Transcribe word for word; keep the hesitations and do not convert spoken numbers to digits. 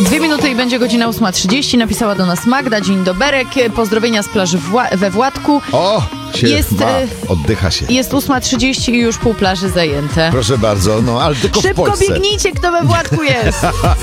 Dwie minuty i będzie godzina ósma trzydzieści. Napisała do nas Magda. Dzień doberek. Pozdrowienia z plaży Wła- we Władku. O, się Jest, ma, e, oddycha się. Jest ósma trzydzieści i już pół plaży zajęte. Proszę bardzo, no ale tylko w Szybko Polsce. biegnijcie, kto we Władku jest.